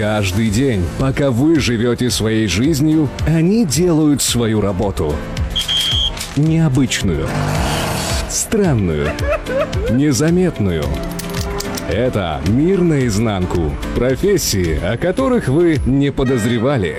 Каждый день, пока вы живете своей жизнью, они делают свою работу. Необычную, странную, незаметную. Это «Мир наизнанку». Профессии, о которых вы не подозревали.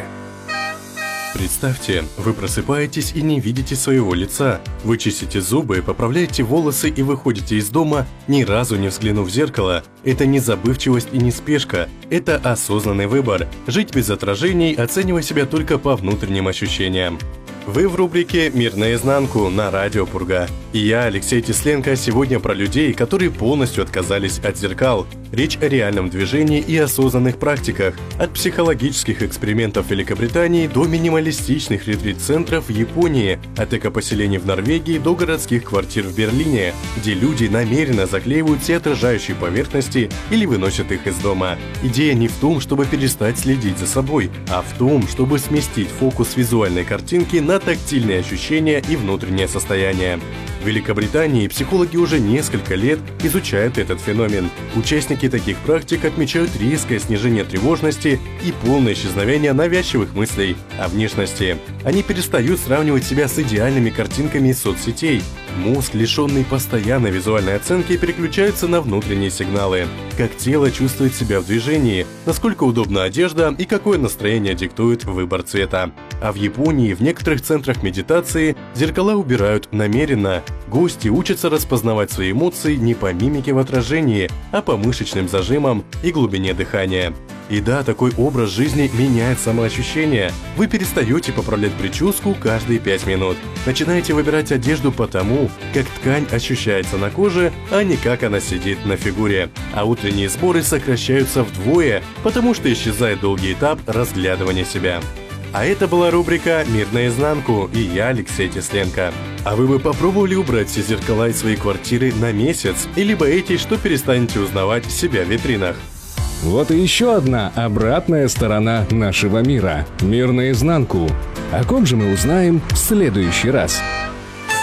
Представьте, вы просыпаетесь и не видите своего лица. Вы чистите зубы, поправляете волосы и выходите из дома, ни разу не взглянув в зеркало. Это не забывчивость и не спешка. Это осознанный выбор. Жить без отражений, оценивая себя только по внутренним ощущениям. Вы в рубрике «Мир наизнанку» на радио Пурга. И я, Алексей Тесленко, сегодня про людей, которые полностью отказались от зеркал. Речь о реальном движении и осознанных практиках. От психологических экспериментов в Великобритании до минималистичных ретрит-центров в Японии. От экопоселений в Норвегии до городских квартир в Берлине, где люди намеренно заклеивают все отражающие поверхности или выносят их из дома. Идея не в том, чтобы перестать следить за собой, а в том, чтобы сместить фокус визуальной картинки на тактильные ощущения и внутреннее состояние. В Великобритании психологи уже несколько лет изучают этот феномен. Участники таких практик отмечают резкое снижение тревожности и полное исчезновение навязчивых мыслей о внешности. Они перестают сравнивать себя с идеальными картинками из соцсетей. Мозг, лишенный постоянной визуальной оценки, переключается на внутренние сигналы. Как тело чувствует себя в движении, насколько удобна одежда и какое настроение диктует выбор цвета. А в Японии в некоторых центрах медитации зеркала убирают намеренно. Гости учатся распознавать свои эмоции не по мимике в отражении, а по мышечным зажимам и глубине дыхания. И да, такой образ жизни меняет самоощущение. Вы перестаете поправлять прическу каждые 5 минут. Начинаете выбирать одежду по тому, как ткань ощущается на коже, а не как она сидит на фигуре. А утренние сборы сокращаются вдвое, потому что исчезает долгий этап разглядывания себя. А это была рубрика «Мир наизнанку» и я, Алексей Тесленко. А вы бы попробовали убрать все зеркала из своей квартиры на месяц? Или боитесь, что перестанете узнавать себя в витринах? Вот и еще одна обратная сторона нашего мира. Мир наизнанку. О ком же мы узнаем в следующий раз?